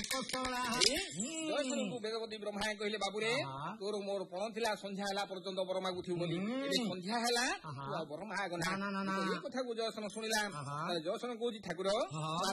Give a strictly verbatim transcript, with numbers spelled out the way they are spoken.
ବେଦପତି ବ୍ରହ୍ମା କହିଲେ ବାବୁରେ ତୋର ମୋର ପଣ ଥିଲା ସନ୍ଧ୍ୟା ହେଲା ପର୍ଯ୍ୟନ୍ତ ବର ମାଗୁଥିବୁ ବୋଲି ସନ୍ଧ୍ୟା ହେଲା ତୁ ଆଉ ବର ମାଗ ନା କଥାକୁ ଜୟସନ ଶୁଣିଲା ଜୟସନ କହୁଛି ଠାକୁର